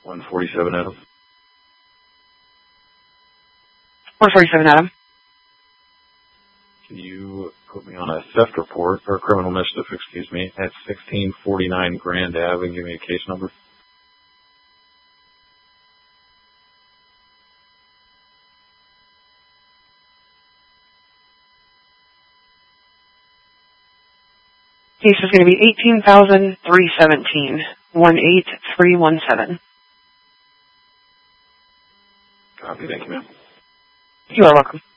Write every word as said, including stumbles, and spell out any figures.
one forty-seven Adam. one forty-seven Adam. Can you put me on a theft report, or criminal mischief, excuse me, at sixteen forty-nine Grand Ave and give me a case number? Case is going to be eighteen thousand three seventeen, one eight three one seven. Copy, thank you, ma'am. You are welcome.